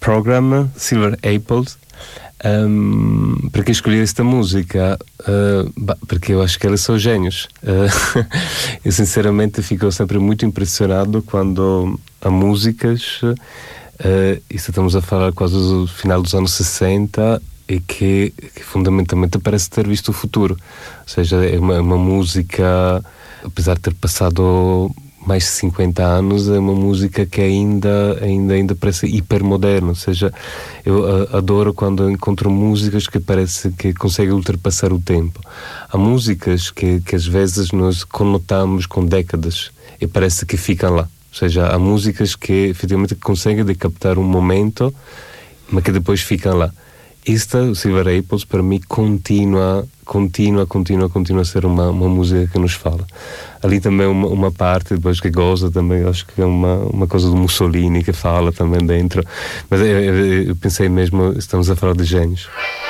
Program, Silver Apples. Para que escolher esta música? Porque eu acho que eles são gênios. Eu sinceramente fico sempre muito impressionado quando há músicas, isso estamos a falar quase do final dos anos 60, e que fundamentalmente parece ter visto o futuro. Ou seja, é uma música, apesar de ter passado mais de 50 anos, é uma música que ainda parece hipermoderna. Ou seja, eu adoro quando encontro músicas que parece que conseguem ultrapassar o tempo. Há músicas que às vezes nós conotamos com décadas e parece que ficam lá. Ou seja, há músicas que efetivamente conseguem de captar um momento, mas que depois ficam lá. Esta, o Silver Apples, para mim continua a ser uma música que nos fala. Ali também uma parte depois que goza também, acho que é uma coisa do Mussolini que fala também dentro, mas eu pensei mesmo, estamos a falar de gênios.